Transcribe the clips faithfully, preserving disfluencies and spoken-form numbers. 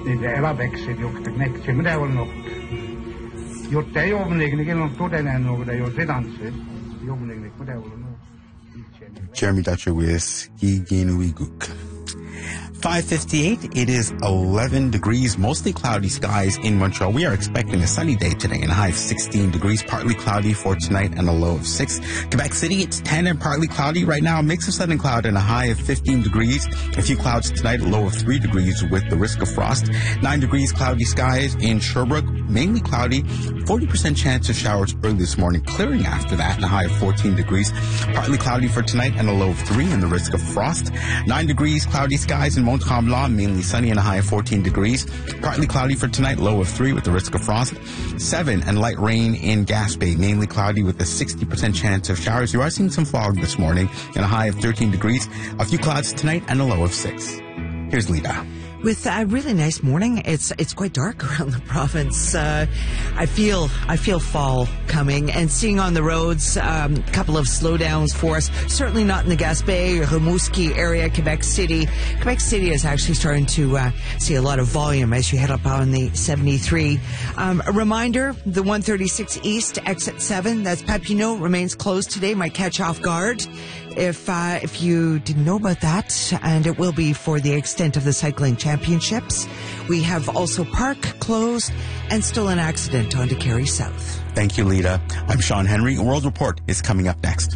Eva växer jokta knäckte men det var något. Gjort det omläggning eller något då den är något det gjort redan så. Omläggning på det var något. Jeremy Dutcher with Giginuiguk. five fifty-eight, it is eleven degrees, mostly cloudy skies in Montreal. We are expecting a sunny day today and a high of sixteen degrees, partly cloudy for tonight and a low of six. Quebec City, it's ten and partly cloudy right now, a mix of sun and cloud and a high of fifteen degrees. A few clouds tonight, a low of three degrees with the risk of frost. nine degrees, cloudy skies in Sherbrooke, mainly cloudy, forty percent chance of showers early this morning, clearing after that and a high of fourteen degrees. Partly cloudy for tonight and a low of three and the risk of frost. nine degrees, cloudy skies in Mont Tremblant, mainly sunny and a high of fourteen degrees. Partly cloudy for tonight, low of three with the risk of frost. seven and light rain in Gaspé, mainly cloudy with a sixty percent chance of showers. You are seeing some fog this morning and a high of thirteen degrees. A few clouds tonight and a low of six. Here's Lita. With a really nice morning, it's it's quite dark around the province. Uh, I feel I feel fall coming, and seeing on the roads a um, couple of slowdowns for us. Certainly not in the Gaspé, Rimouski area, Quebec City. Quebec City is actually starting to uh, see a lot of volume as you head up on the seventy-three. Um, a reminder: the one thirty-six East exit seven, that's Papineau, remains closed today. Might catch off guard if uh, if you didn't know about that, and it will be for the extent of the cycling championships. We have also Park closed and still an accident onto Carey South. Thank you, Lita. I'm Sean Henry. World Report is coming up next.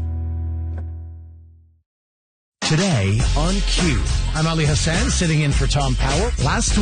Today on Q, I'm Ali Hassan, sitting in for Tom Power. Last